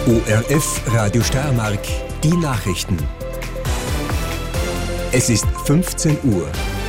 ORF Radio Steiermark, die Nachrichten. Es ist 15 Uhr.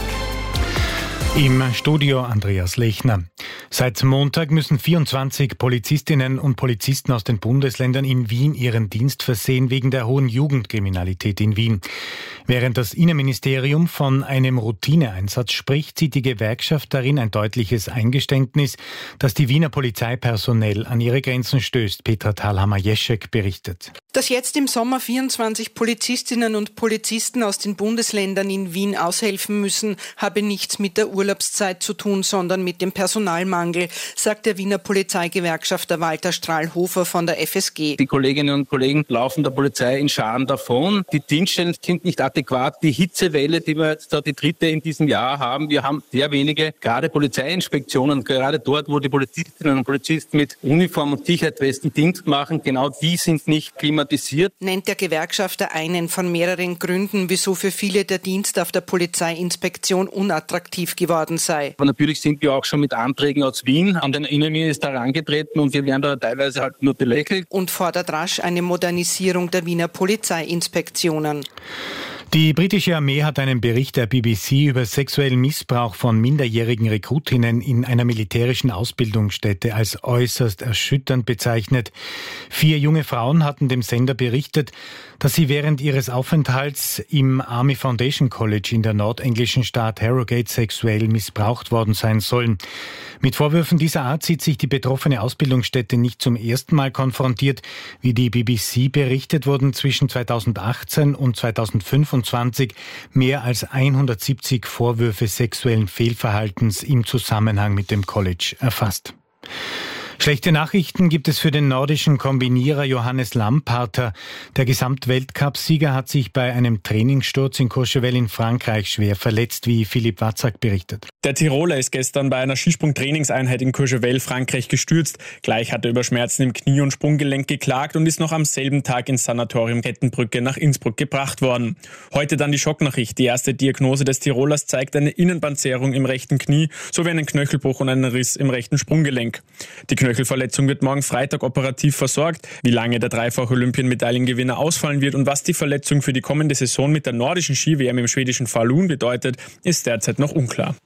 Im Studio Andreas Lechner. Seit Montag müssen 24 Polizistinnen und Polizisten aus den Bundesländern in Wien ihren Dienst versehen wegen der hohen Jugendkriminalität in Wien. Während das Innenministerium von einem Routineeinsatz spricht, sieht die Gewerkschaft darin ein deutliches Eingeständnis, dass die Wiener Polizei personell an ihre Grenzen stößt. Petra Thalhammer-Jeschek berichtet. Dass jetzt im Sommer 24 Polizistinnen und Polizisten aus den Bundesländern in Wien aushelfen müssen, habe nichts mit der Urlaubszeit zu tun, sondern mit dem Personalmangel, sagt der Wiener Polizeigewerkschafter Walter Strahlhofer von der FSG. Die Kolleginnen und Kollegen laufen der Polizei in Scharen davon. Die Dienststellen sind nicht adäquat. Die Hitzewelle, die wir jetzt da die dritte in diesem Jahr haben, wir haben sehr wenige, gerade Polizeiinspektionen, gerade dort, wo die Polizistinnen und Polizisten mit Uniform und Sicherheitswesten Dienst machen, genau die sind nicht klimatisiert. Nennt der Gewerkschafter einen von mehreren Gründen, wieso für viele der Dienst auf der Polizeiinspektion unattraktiv geworden sei. Aber natürlich sind wir auch schon mit Anträgen aus Wien an den Innenminister herangetreten und wir werden da teilweise halt nur belächelt. Und fordert rasch eine Modernisierung der Wiener Polizeiinspektionen. Die britische Armee hat einen Bericht der BBC über sexuellen Missbrauch von minderjährigen Rekrutinnen in einer militärischen Ausbildungsstätte als äußerst erschütternd bezeichnet. 4 junge Frauen hatten dem Sender berichtet, dass sie während ihres Aufenthalts im Army Foundation College in der nordenglischen Stadt Harrogate sexuell missbraucht worden sein sollen. Mit Vorwürfen dieser Art sieht sich die betroffene Ausbildungsstätte nicht zum ersten Mal konfrontiert. Wie die BBC berichtet, wurden zwischen 2018 und 2025 mehr als 170 Vorwürfe sexuellen Fehlverhaltens im Zusammenhang mit dem College erfasst. Schlechte Nachrichten gibt es für den nordischen Kombinierer Johannes Lamparter. Der Gesamtweltcup-Sieger hat sich bei einem Trainingssturz in Courchevel in Frankreich schwer verletzt, wie Philipp Watzak berichtet. Der Tiroler ist gestern bei einer Skisprung-Trainingseinheit in Courchevel, Frankreich, gestürzt. Gleich hat er über Schmerzen im Knie- und Sprunggelenk geklagt und ist noch am selben Tag ins Sanatorium Kettenbrücke nach Innsbruck gebracht worden. Heute dann die Schocknachricht. Die erste Diagnose des Tirolers zeigt eine Innenbandzerrung im rechten Knie sowie einen Knöchelbruch und einen Riss im rechten Sprunggelenk. Die Knöchelverletzung wird morgen Freitag operativ versorgt. Wie lange der dreifache Olympienmedaillengewinner ausfallen wird und was die Verletzung für die kommende Saison mit der nordischen Ski-WM im schwedischen Falun bedeutet, ist derzeit noch unklar.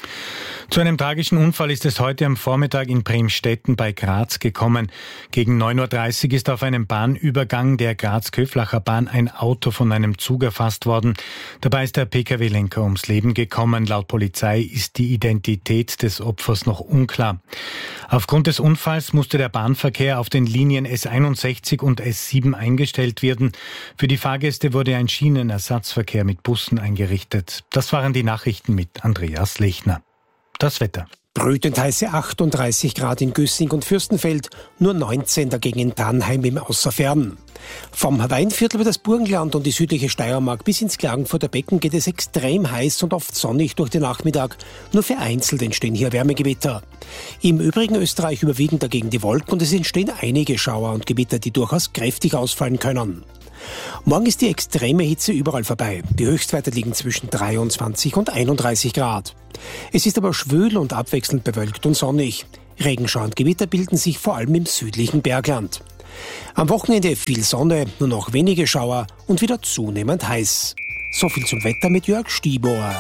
Zu einem tragischen Unfall ist es heute am Vormittag in Bremstetten bei Graz gekommen. Gegen 9.30 Uhr ist auf einem Bahnübergang der Graz-Köflacher Bahn ein Auto von einem Zug erfasst worden. Dabei ist der Pkw-Lenker ums Leben gekommen. Laut Polizei ist die Identität des Opfers noch unklar. Aufgrund des Unfalls musste der Bahnverkehr auf den Linien S61 und S7 eingestellt werden. Für die Fahrgäste wurde ein Schienenersatzverkehr mit Bussen eingerichtet. Das waren die Nachrichten mit Andreas Lechner. Das Wetter. Brütend heiße 38 Grad in Güssing und Fürstenfeld, nur 19 dagegen in Tannheim im Außerfern. Vom Weinviertel über das Burgenland und die südliche Steiermark bis ins Klagenfurter Becken geht es extrem heiß und oft sonnig durch den Nachmittag. Nur vereinzelt entstehen hier Wärmegewitter. Im übrigen Österreich überwiegen dagegen die Wolken und es entstehen einige Schauer und Gewitter, die durchaus kräftig ausfallen können. Morgen ist die extreme Hitze überall vorbei. Die Höchstwerte liegen zwischen 23 und 31 Grad. Es ist aber schwül und abwechselnd bewölkt und sonnig. Regenschauer und Gewitter bilden sich vor allem im südlichen Bergland. Am Wochenende viel Sonne, nur noch wenige Schauer und wieder zunehmend heiß. So viel zum Wetter mit Jörg Stieber.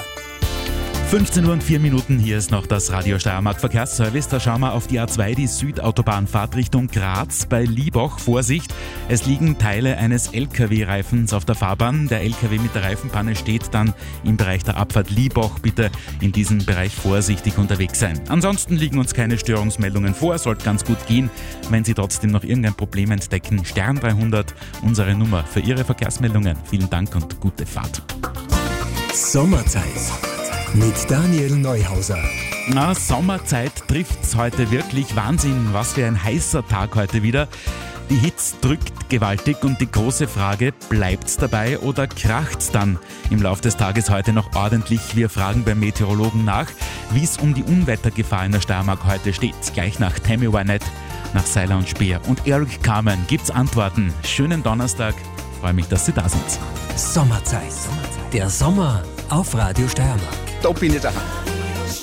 15 Uhr und 4 Minuten, hier ist noch das Radio Steiermark Verkehrsservice. Da schauen wir auf die A2, die Südautobahnfahrt Richtung Graz bei Liebach. Vorsicht, es liegen Teile eines LKW-Reifens auf der Fahrbahn. Der LKW mit der Reifenpanne steht dann im Bereich der Abfahrt Liebach. Bitte in diesem Bereich vorsichtig unterwegs sein. Ansonsten liegen uns keine Störungsmeldungen vor, sollte ganz gut gehen. Wenn Sie trotzdem noch irgendein Problem entdecken, Stern 300, unsere Nummer für Ihre Verkehrsmeldungen. Vielen Dank und gute Fahrt. Sommerzeit mit Daniel Neuhauser. Na, Sommerzeit trifft's heute wirklich. Wahnsinn, was für ein heißer Tag heute wieder. Die Hitze drückt gewaltig und die große Frage, bleibt's dabei oder kracht's dann im Laufe des Tages heute noch ordentlich? Wir fragen beim Meteorologen nach, wie es um die Unwettergefahr in der Steiermark heute steht. Gleich nach Tammy Wynette, nach Seiler und Speer und Eric Carmen gibt's Antworten. Schönen Donnerstag, freue mich, dass Sie da sind. Sommerzeit. Der Sommer auf Radio Steiermark. Da bin ich daheim.